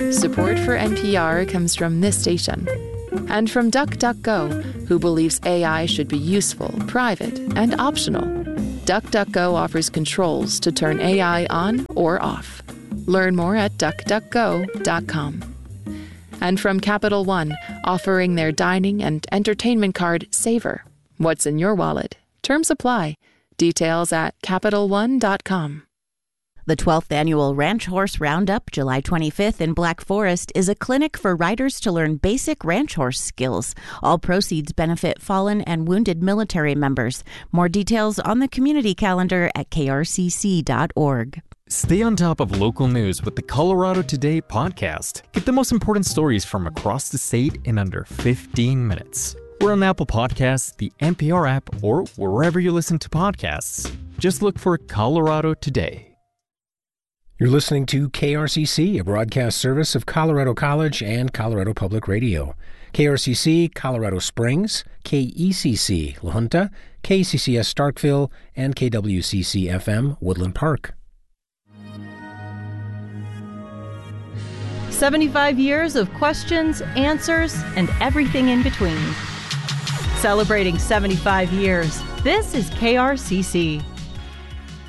Support for NPR comes from this station and from DuckDuckGo, who believes AI should be useful, private, and optional. DuckDuckGo offers controls to turn AI on or off. Learn more at duckduckgo.com. And from Capital One, offering their dining and entertainment card Savor. What's in your wallet? Terms apply. Details at CapitalOne.com. The 12th annual Ranch Horse Roundup, July 25th in Black Forest, is a clinic for riders to learn basic ranch horse skills. All proceeds benefit fallen and wounded military members. More details on the community calendar at krcc.org. Stay on top of local news with the Colorado Today podcast. Get the most important stories from across the state in under 15 minutes. We're on Apple Podcasts, the NPR app, or wherever you listen to podcasts. Just look for Colorado Today. You're listening to KRCC, a broadcast service of Colorado College and Colorado Public Radio. KRCC, Colorado Springs, KECC, La Junta, KCCS Starkville, and KWCC-FM, Woodland Park. 75 years of questions, answers, and everything in between. Celebrating 75 years, this is KRCC.